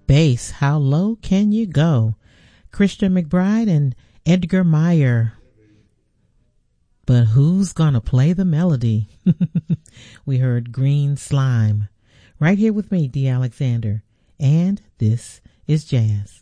bass, how low can you go? Christian McBride and Edgar Meyer. But who's gonna play the melody? We heard Green Slime. Right here with me, D. Alexander. And this is Jazz.